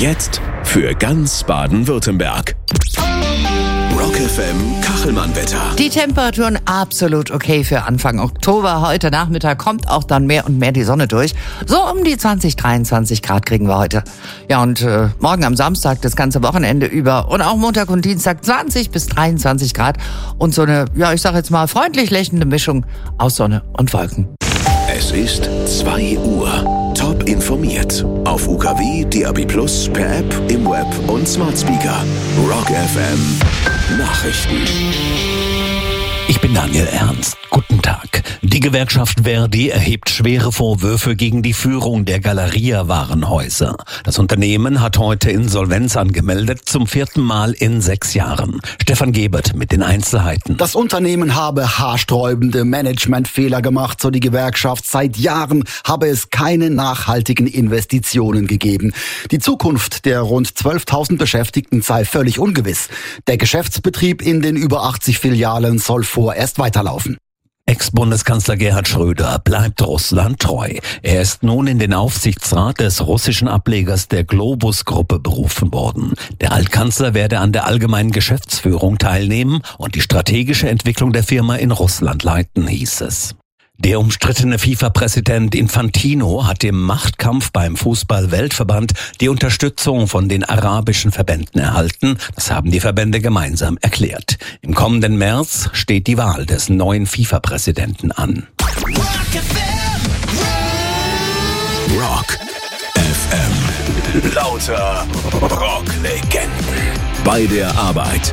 Jetzt für ganz Baden-Württemberg. Rock FM Kachelmann-Wetter. Die Temperaturen absolut okay für Anfang Oktober. Heute Nachmittag kommt auch dann mehr und mehr die Sonne durch. So um die 20, 23 Grad kriegen wir heute. Ja, und morgen am Samstag das ganze Wochenende über und auch Montag und Dienstag 20 bis 23 Grad. Und so eine, ja, ich sag jetzt mal freundlich lächelnde Mischung aus Sonne und Wolken. Es ist 2 Uhr. Top informiert. Auf UKW, DAB+, per App, im Web und Smart Speaker. Rock FM Nachrichten. Ich bin Daniel Ernst. Guten Tag. Die Gewerkschaft ver.di erhebt schwere Vorwürfe gegen die Führung der Galeria-Warenhäuser. Das Unternehmen hat heute Insolvenz angemeldet, zum 4. Mal in 6 Jahren. Stefan Gebert mit den Einzelheiten. Das Unternehmen habe haarsträubende Managementfehler gemacht, so die Gewerkschaft. Seit Jahren habe es keine nachhaltigen Investitionen gegeben. Die Zukunft der rund 12.000 Beschäftigten sei völlig ungewiss. Der Geschäftsbetrieb in den über 80 Filialen soll vorerst weiterlaufen. Ex-Bundeskanzler Gerhard Schröder bleibt Russland treu. Er ist nun in den Aufsichtsrat des russischen Ablegers der Globus-Gruppe berufen worden. Der Altkanzler werde an der allgemeinen Geschäftsführung teilnehmen und die strategische Entwicklung der Firma in Russland leiten, hieß es. Der umstrittene FIFA-Präsident Infantino hat im Machtkampf beim Fußball-Weltverband die Unterstützung von den arabischen Verbänden erhalten. Das haben die Verbände gemeinsam erklärt. Im kommenden März steht die Wahl des neuen FIFA-Präsidenten an. Rock FM. Lauter Rocklegenden. Bei der Arbeit.